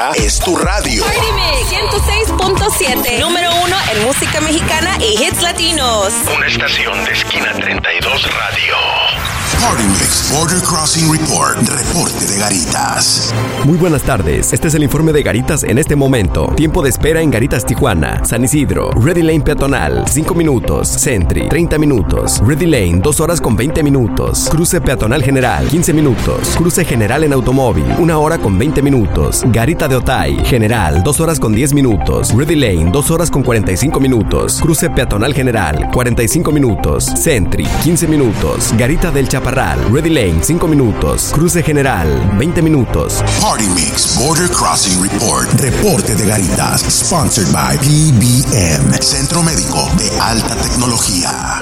esta es tu radio. Party Mix 106.7, número 1 en música mexicana y hits latinos. Una estación de Esquina 32 Radio. Party Mix Border Crossing Report. Reporte de Garitas. Muy buenas tardes. Este es el informe de Garitas en este momento. Tiempo de espera en Garitas, Tijuana. San Isidro, Ready Lane peatonal, 5 minutos. Sentry, 30 minutos. Ready Lane, 2 horas con 20 minutos. Cruce peatonal general, 15 minutos. Cruce general en automóvil, 1 hora con 20 minutos. Garita de Otay, general, 2 horas con 10 minutos. Ready Lane, 2 horas con 45 minutos. Cruce peatonal general, 45 minutos. Sentry, 15 minutos. Garita del Chaparral, Ready Lane, 5 minutos. Cruce general, 20 minutos. Party Mix Border Crossing Report. Reporte de Garitas. Sponsored by PBM, Centro Médico de Alta Tecnología.